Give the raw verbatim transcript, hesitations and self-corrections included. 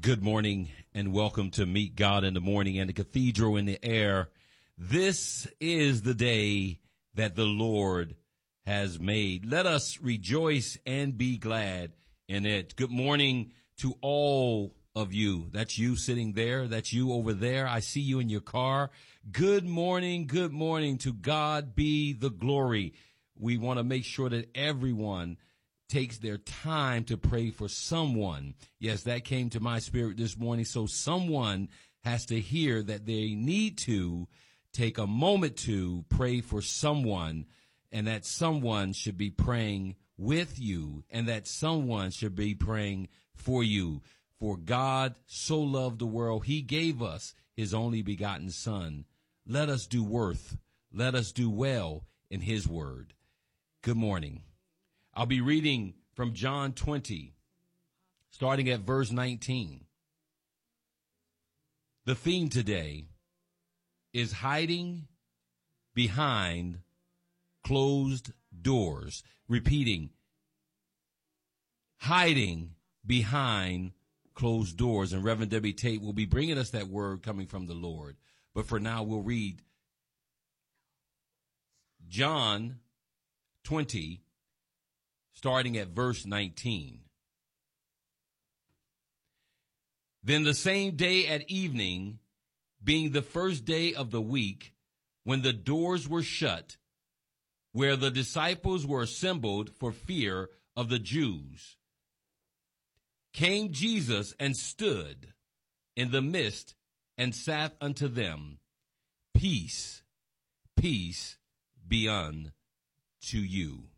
Good morning and welcome to Meet God in the Morning and the Cathedral in the Air. This is the day that the Lord has made. Let us rejoice and be glad in it. Good morning to all of you. That's you sitting there. That's you over there. I see you in your car. Good morning. Good morning. To God be the glory. We want to make sure that everyone takes their time to pray for someone. Yes, that came to my spirit this morning. So someone has to hear that they need to take a moment to pray for someone, and that someone should be praying with you, and that someone should be praying for you. For God so loved the world, he gave us his only begotten son. Let us do worth. Let us do well in his word. Good morning. I'll be reading from John twenty, starting at verse nineteen. The theme today is hiding behind closed doors. Repeating, hiding behind closed doors. And Reverend Debbie Tate will be bringing us that word coming from the Lord. But for now, we'll read John twenty, starting at verse nineteen. Then the same day at evening, being the first day of the week, when the doors were shut, where the disciples were assembled for fear of the Jews, came Jesus and stood in the midst and saith unto them, Peace, peace be unto you.